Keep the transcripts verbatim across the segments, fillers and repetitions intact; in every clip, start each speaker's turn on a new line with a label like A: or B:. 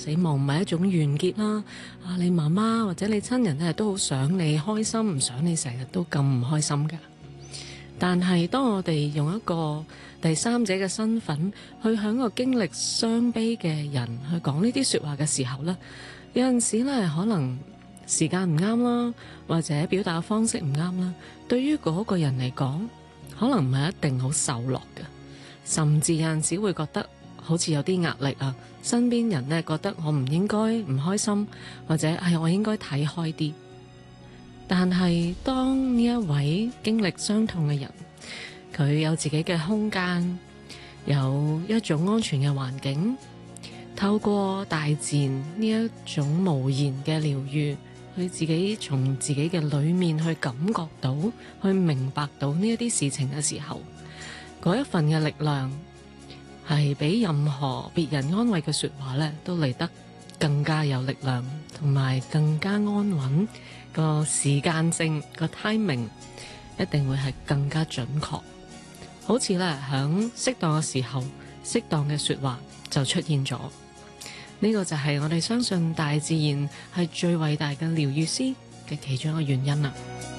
A: 死亡唔係一種完結啦。啊，你媽媽或者你親人咧都好想你開心，唔想你成日都咁唔開心㗎。但係當我哋用一個第三者嘅身份去向個經歷傷悲嘅人去講呢啲說話嘅時候呢，有陣時咧可能時間唔啱啦，或者表達嘅方式唔啱啦，對於嗰個人嚟講，可能唔係一定好受落嘅，甚至有陣時會覺得好似有啲壓力啊。身邊人呢覺得我唔應該唔開心，或者係我應該睇開啲。但係當呢一位經歷傷痛嘅人，佢有自己嘅空間，有一種安全嘅環境，透過大自然呢一種無言嘅療癒，佢自己從自己嘅裏面去感覺到，去明白到呢一啲事情嘅時候，嗰一份嘅力量係比任何別人安慰嘅說話咧都嚟得更加有力量，同埋更加安穩。個時間性個 timing 一定會係更加準確，好似咧響適當嘅時候，適當嘅說話就出現咗。呢個就係我哋相信大自然係最偉大嘅療癒師嘅其中一個原因啦。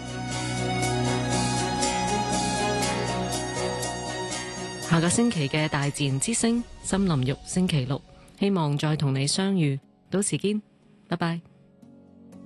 A: 下個星期嘅大自然之聲森林浴星期六，希望再同你相遇，到時見，拜拜。